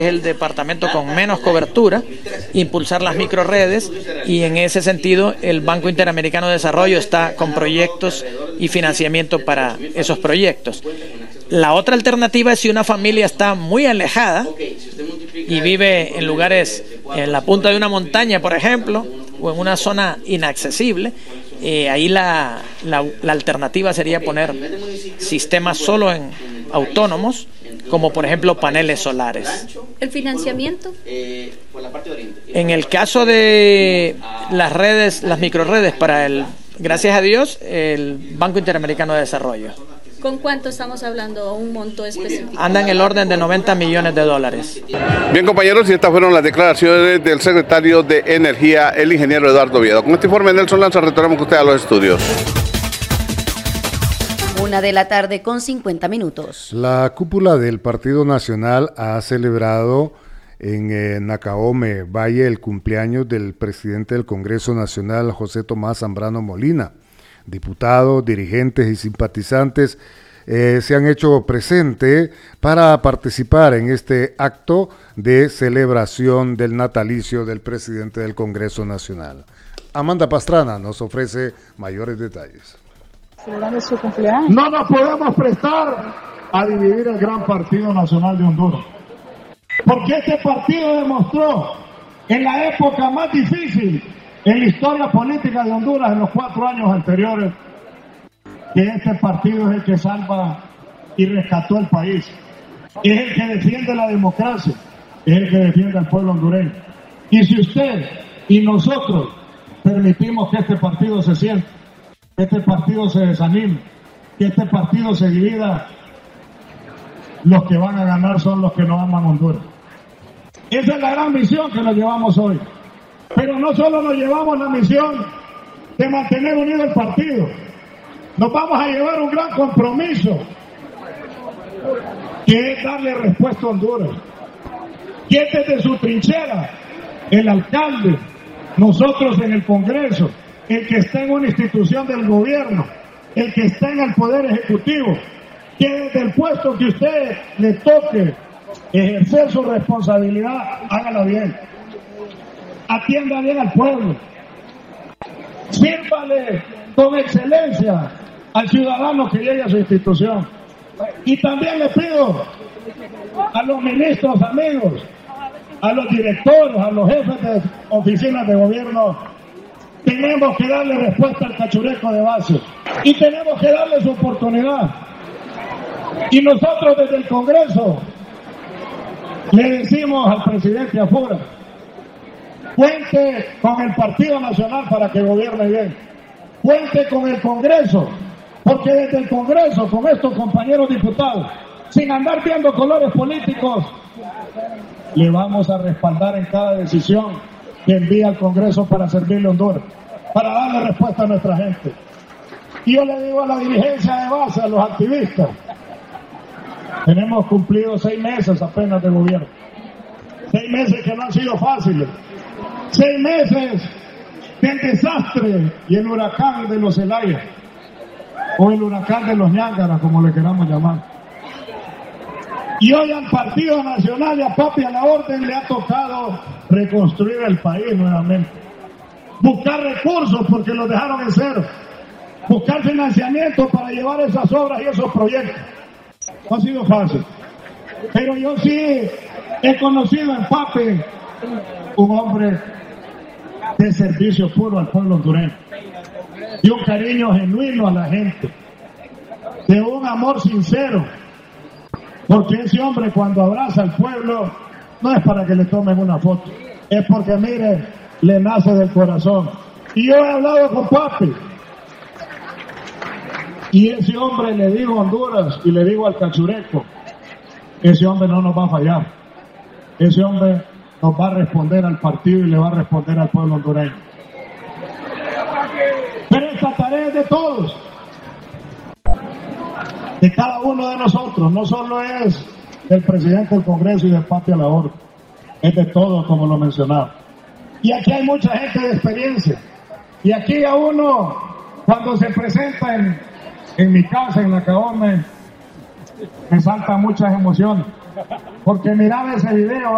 el departamento con menos cobertura, impulsar las microredes, y en ese sentido el Banco Interamericano de Desarrollo está con proyectos y financiamiento para esos proyectos. La otra alternativa es si una familia está muy alejada y vive en lugares, en la punta de una montaña, por ejemplo, o en una zona inaccesible. Ahí la alternativa sería poner sistemas solo en autónomos, como por ejemplo paneles solares. ¿El financiamiento? En el caso de las redes, las microredes, gracias a Dios, el Banco Interamericano de Desarrollo. ¿Con cuánto estamos hablando? ¿Un monto específico? Anda en el orden de $90 millones. Bien, compañeros, y estas fueron las declaraciones del secretario de Energía, el ingeniero Eduardo Oviedo. Con este informe, Nelson Lanza, retornamos con usted a los estudios. 1:50 p.m. La cúpula del Partido Nacional ha celebrado en Nacaome, Valle, el cumpleaños del presidente del Congreso Nacional, José Tomás Zambrano Molina. Diputados, dirigentes y simpatizantes se han hecho presente para participar en este acto de celebración del natalicio del presidente del Congreso Nacional. Amanda Pastrana nos ofrece mayores detalles. Celebrando su cumpleaños. No nos podemos prestar a dividir el gran Partido Nacional de Honduras, porque este partido demostró en la época más difícil en la historia política de Honduras en los 4 años anteriores, que este partido es el que salva y rescató el país, es el que defiende la democracia, es el que defiende al pueblo hondureño. Y si usted y nosotros permitimos que este partido se siente, que este partido se desanime, que este partido se divida, los que van a ganar son los que no aman Honduras. Esa es la gran misión que nos llevamos hoy. Pero no solo nos llevamos la misión de mantener unido el partido, nos vamos a llevar un gran compromiso, que es darle respuesta a Honduras, que es desde su trinchera, el alcalde, nosotros en el Congreso, el que está en una institución del gobierno, el que está en el Poder Ejecutivo, que desde el puesto que usted le toque ejercer su responsabilidad, hágala bien. Atienda bien al pueblo, sírvale con excelencia al ciudadano que llegue a su institución. Y también le pido a los ministros amigos, a los directores, a los jefes de oficinas de gobierno, tenemos que darle respuesta al cachureco de base y tenemos que darle su oportunidad. Y nosotros desde el Congreso le decimos al presidente Afura: cuente con el Partido Nacional para que gobierne bien. Cuente con el Congreso, porque desde el Congreso, con estos compañeros diputados, sin andar viendo colores políticos, le vamos a respaldar en cada decisión que envía al Congreso para servirle a Honduras, para darle respuesta a nuestra gente. Y yo le digo a la dirigencia de base, a los activistas, tenemos cumplido 6 meses apenas de gobierno. 6 meses que no han sido fáciles. 6 meses del desastre y el huracán de los Zelaya, o el huracán de los Ñángaras, como le queramos llamar. Y hoy al Partido Nacional y a Papi a la Orden le ha tocado reconstruir el país nuevamente. Buscar recursos porque los dejaron en cero. Buscar financiamiento para llevar esas obras y esos proyectos. No ha sido fácil. Pero yo sí he conocido en Papi un hombre de servicio puro al pueblo hondureño, de un cariño genuino a la gente, de un amor sincero, porque ese hombre cuando abraza al pueblo no es para que le tomen una foto, es porque mire, le nace del corazón. Y yo he hablado con Papi y ese hombre, le digo a Honduras y le digo al cachureco, ese hombre no nos va a fallar, ese hombre nos va a responder al partido y le va a responder al pueblo hondureño. Pero esta tarea es de todos, de cada uno de nosotros, no solo es del presidente del Congreso y del Papi a la Orden, es de todos, como lo mencionaba. Y aquí hay mucha gente de experiencia, y aquí a uno, cuando se presenta en mi casa, en Nacaome, me saltan muchas emociones, porque miraba ese video